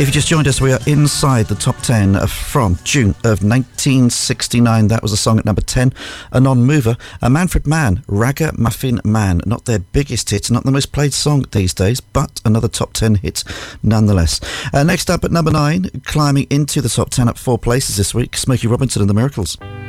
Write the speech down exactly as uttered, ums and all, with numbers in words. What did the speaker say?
If you just joined us, we are inside the top ten from June of nineteen sixty-nine. That was a song at number ten, a non-mover. A Manfred Mann, Ragamuffin Man. Not their biggest hit, not the most played song these days, but another top ten hit nonetheless. Uh, next up at number nine, climbing into the top ten up four places this week, Smokey Robinson and the Miracles.